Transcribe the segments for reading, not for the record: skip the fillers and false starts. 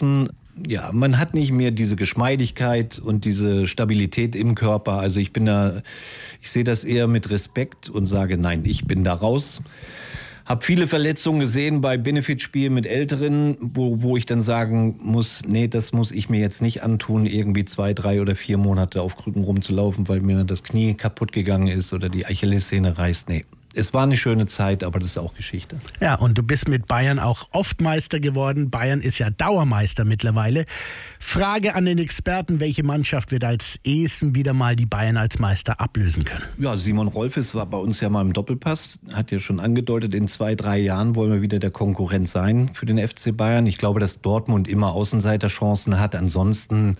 Außen, ja, man hat nicht mehr diese Geschmeidigkeit und diese Stabilität im Körper. Also ich sehe das eher mit Respekt und sage, nein, ich bin da raus. Hab viele Verletzungen gesehen bei Benefitspielen mit Älteren, wo ich dann sagen muss, nee, das muss ich mir jetzt nicht antun, irgendwie 2, 3 oder 4 Monate auf Krücken rumzulaufen, weil mir das Knie kaputt gegangen ist oder die Achillessehne reißt. Nee. Es war eine schöne Zeit, aber das ist auch Geschichte. Ja, und du bist mit Bayern auch oft Meister geworden. Bayern ist ja Dauermeister mittlerweile. Frage an den Experten, welche Mannschaft wird als ehesten wieder mal die Bayern als Meister ablösen können? Ja, Simon Rolfes war bei uns ja mal im Doppelpass, hat ja schon angedeutet, in 2, 3 Jahren wollen wir wieder der Konkurrent sein für den FC Bayern. Ich glaube, dass Dortmund immer Außenseiterchancen hat. Ansonsten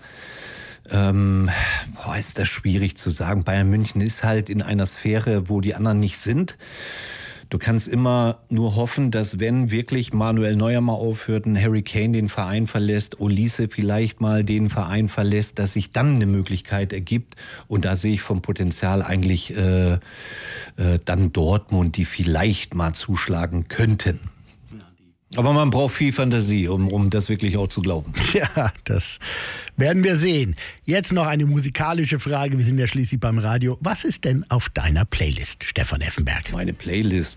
ist das schwierig zu sagen. Bayern München ist halt in einer Sphäre, wo die anderen nicht sind. Du kannst immer nur hoffen, dass wenn wirklich Manuel Neuer mal aufhört, ein Harry Kane den Verein verlässt, Olise vielleicht mal den Verein verlässt, dass sich dann eine Möglichkeit ergibt. Und da sehe ich vom Potenzial eigentlich dann Dortmund, die vielleicht mal zuschlagen könnten. Aber man braucht viel Fantasie, um das wirklich auch zu glauben. Ja, das werden wir sehen. Jetzt noch eine musikalische Frage. Wir sind ja schließlich beim Radio. Was ist denn auf deiner Playlist, Stefan Effenberg? Meine Playlist,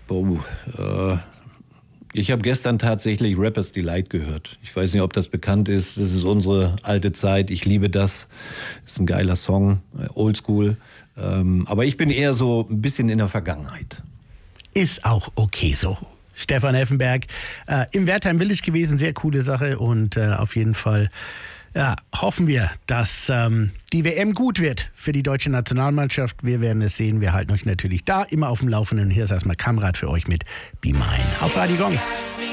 ich habe gestern tatsächlich Rappers Delight gehört. Ich weiß nicht, ob das bekannt ist. Das ist unsere alte Zeit. Ich liebe das. Ist ein geiler Song, oldschool. Aber ich bin eher so ein bisschen in der Vergangenheit. Ist auch okay so. Stefan Effenberg, im Wertheim Village gewesen, sehr coole Sache und auf jeden Fall hoffen wir, dass die WM gut wird für die deutsche Nationalmannschaft. Wir werden es sehen, wir halten euch natürlich da immer auf dem Laufenden. Hier ist erstmal Kamrat für euch mit Be Mine auf Radio Gong.